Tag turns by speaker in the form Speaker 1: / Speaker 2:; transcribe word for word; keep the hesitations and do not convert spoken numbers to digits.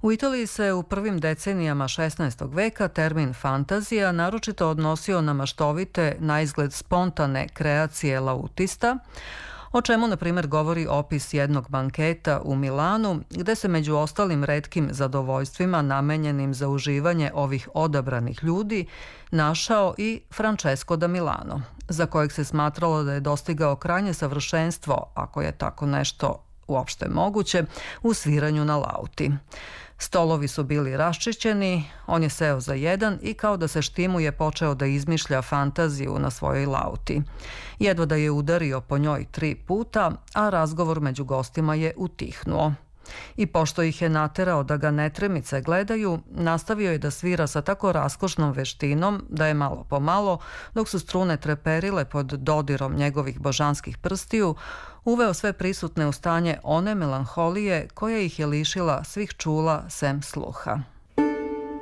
Speaker 1: U Italiji se u prvim decenijama šesnaestog veka termin fantazija naročito odnosio na maštovite, naizgled spontane kreacije lautista, o čemu, na primjer, govori opis jednog banketa u Milanu, gde se među ostalim retkim zadovoljstvima namenjenim za uživanje ovih odabranih ljudi našao i Francesco da Milano, za kojeg se smatralo da je dostigao krajnje savršenstvo, ako je tako nešto uopšte moguće, u sviranju na lauti. Stolovi su bili raščišćeni, on je seo za jedan i kao da se štimuje počeo da izmišlja fantaziju na svojoj lauti. Jedva da je udario po njoj tri puta, a razgovor među gostima je utihnuo. I pošto ih je naterao da ga netremice gledaju, nastavio je da svira sa tako raskošnom veštinom da je malo po malo, dok su strune treperile pod dodirom njegovih božanskih prstiju, uveo sve prisutne u stanje one melanholije koja ih je lišila svih čula sem sluha.